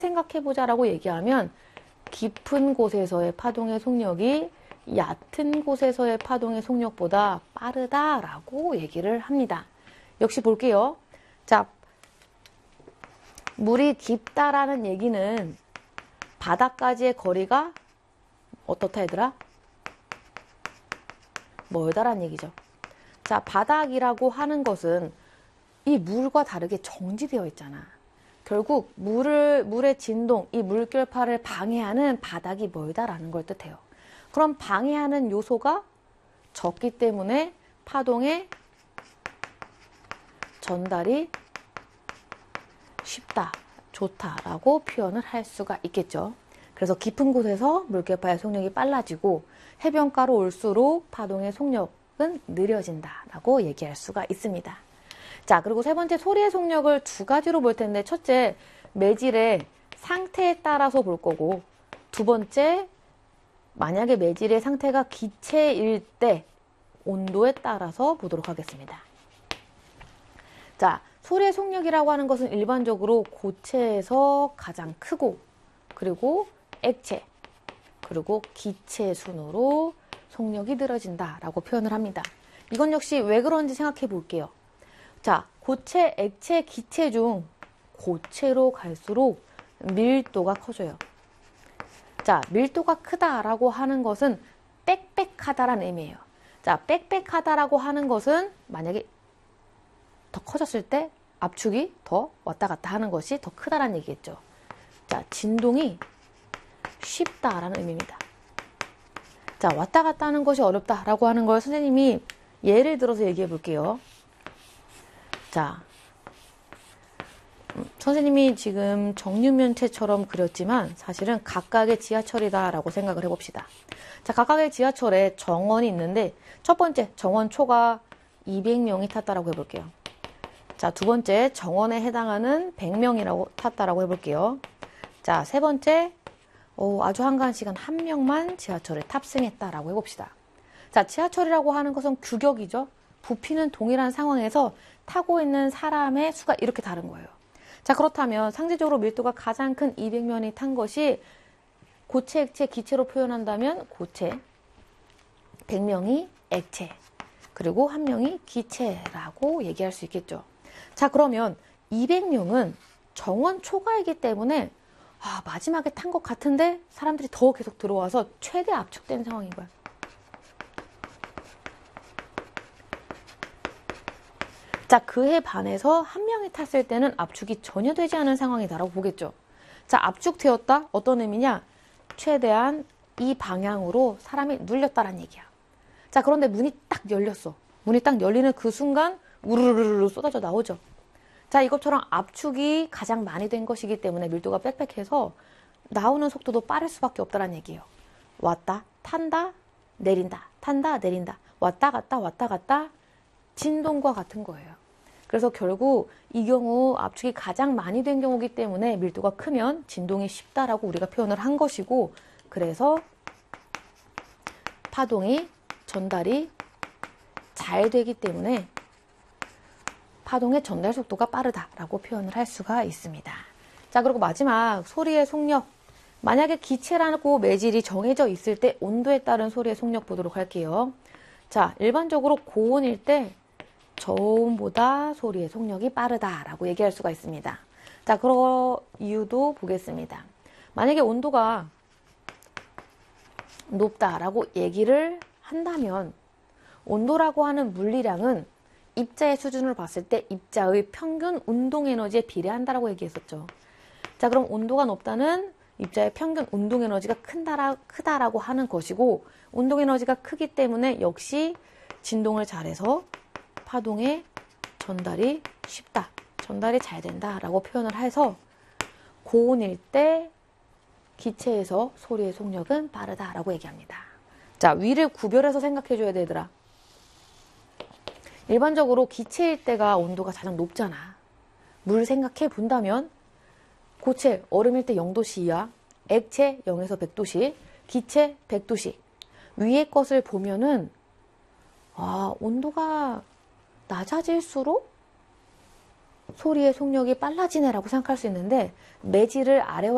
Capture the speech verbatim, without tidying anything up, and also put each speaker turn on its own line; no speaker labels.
생각해보자 라고 얘기하면 깊은 곳에서의 파동의 속력이 얕은 곳에서의 파동의 속력보다 빠르다라고 얘기를 합니다. 역시 볼게요. 자, 물이 깊다라는 얘기는 바닥까지의 거리가 어떻다 얘들아? 멀다라는 얘기죠. 자, 바닥이라고 하는 것은 이 물과 다르게 정지되어 있잖아. 결국 물을, 물의 진동, 이 물결파를 방해하는 바닥이 멀다라는 걸 뜻해요. 그럼 방해하는 요소가 적기 때문에 파동의 전달이 쉽다, 좋다라고 표현을 할 수가 있겠죠. 그래서 깊은 곳에서 물결파의 속력이 빨라지고 해변가로 올수록 파동의 속력은 느려진다라고 얘기할 수가 있습니다. 자, 그리고 세 번째 소리의 속력을 두 가지로 볼 텐데, 첫째, 매질의 상태에 따라서 볼 거고, 두 번째, 만약에 매질의 상태가 기체일 때 온도에 따라서 보도록 하겠습니다. 자, 소리의 속력이라고 하는 것은 일반적으로 고체에서 가장 크고, 그리고 액체, 그리고 기체 순으로 속력이 늘어진다라고 표현을 합니다. 이건 역시 왜 그런지 생각해 볼게요. 자, 고체, 액체, 기체 중 고체로 갈수록 밀도가 커져요. 자, 밀도가 크다라고 하는 것은 빽빽하다라는 의미예요. 자, 빽빽하다라고 하는 것은 만약에 더 커졌을 때 압축이 더 왔다 갔다 하는 것이 더 크다라는 얘기겠죠. 자, 진동이 쉽다라는 의미입니다. 자, 왔다 갔다 하는 것이 어렵다라고 하는 걸 선생님이 예를 들어서 얘기해 볼게요. 자, 음, 선생님이 지금 정육면체처럼 그렸지만 사실은 각각의 지하철이다라고 생각을 해봅시다. 자, 각각의 지하철에 정원이 있는데 첫 번째 정원 초가 이백 명이 탔다라고 해볼게요. 자, 두 번째 정원에 해당하는 백 명이라고 탔다라고 해볼게요. 자, 세 번째 어, 아주 한가한 시간 한 명만 지하철에 탑승했다라고 해봅시다. 자, 지하철이라고 하는 것은 규격이죠. 부피는 동일한 상황에서 타고 있는 사람의 수가 이렇게 다른 거예요. 자, 그렇다면 상대적으로 밀도가 가장 큰 이백 명이 탄 것이 고체, 액체, 기체로 표현한다면 고체, 백 명이 액체, 그리고 한 명이 기체라고 얘기할 수 있겠죠. 자, 그러면 이백 명은 정원 초과이기 때문에 아, 마지막에 탄 것 같은데 사람들이 더 계속 들어와서 최대 압축된 상황인 거야. 자, 그에 반해서 한 명이 탔을 때는 압축이 전혀 되지 않은 상황이다라고 보겠죠. 자, 압축되었다? 어떤 의미냐? 최대한 이 방향으로 사람이 눌렸다라는 얘기야. 자, 그런데 문이 딱 열렸어. 문이 딱 열리는 그 순간 우르르르 쏟아져 나오죠. 자, 이것처럼 압축이 가장 많이 된 것이기 때문에 밀도가 빽빽해서 나오는 속도도 빠를 수밖에 없다는 얘기예요. 왔다, 탄다, 내린다, 탄다, 내린다, 왔다 갔다, 왔다 갔다, 진동과 같은 거예요. 그래서 결국 이 경우 압축이 가장 많이 된 경우이기 때문에 밀도가 크면 진동이 쉽다라고 우리가 표현을 한 것이고, 그래서 파동이 전달이 잘 되기 때문에 파동의 전달 속도가 빠르다라고 표현을 할 수가 있습니다. 자, 그리고 마지막 소리의 속력. 만약에 기체라고 매질이 정해져 있을 때 온도에 따른 소리의 속력 보도록 할게요. 자, 일반적으로 고온일 때 저온보다 소리의 속력이 빠르다라고 얘기할 수가 있습니다. 자, 그런 이유도 보겠습니다. 만약에 온도가 높다라고 얘기를 한다면 온도라고 하는 물리량은 입자의 수준을 봤을 때 입자의 평균 운동에너지에 비례한다라고 얘기했었죠. 자, 그럼 온도가 높다는 입자의 평균 운동에너지가 큰다라, 크다라고 하는 것이고, 운동에너지가 크기 때문에 역시 진동을 잘해서 파동의 전달이 쉽다, 전달이 잘 된다라고 표현을 해서 고온일 때 기체에서 소리의 속력은 빠르다라고 얘기합니다. 자, 위를 구별해서 생각해줘야 되더라. 일반적으로 기체일 때가 온도가 가장 높잖아. 물 생각해 본다면 고체, 얼음일 때 영 도씨 이하, 액체 영에서 백 도씨, 기체 백 도씨. 위의 것을 보면은 아, 온도가 낮아질수록 소리의 속력이 빨라지네라고 생각할 수 있는데, 매질을 아래와